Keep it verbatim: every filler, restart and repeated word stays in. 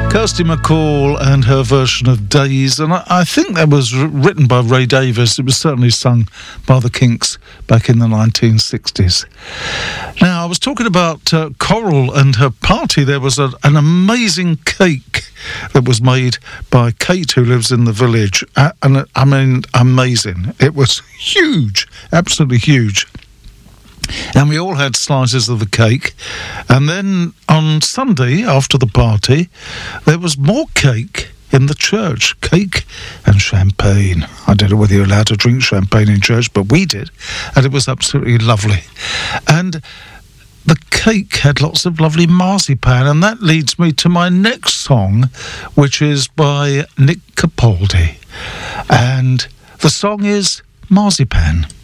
Kirsty MacColl and her version of Days, and I, I think that was r- written by Ray Davies. It was certainly sung by the Kinks back in the nineteen sixties. Now, I was talking about uh, Coral and her party. There was a, an amazing cake that was made by Kate, who lives in the village, uh, and uh, I mean, amazing. It was huge, absolutely huge. And we all had slices of the cake. And then on Sunday, after the party, there was more cake in the church. Cake and champagne. I don't know whether you're allowed to drink champagne in church, but we did. And it was absolutely lovely. And the cake had lots of lovely marzipan. And that leads me to my next song, which is by Nick Capaldi. And the song is Marzipan.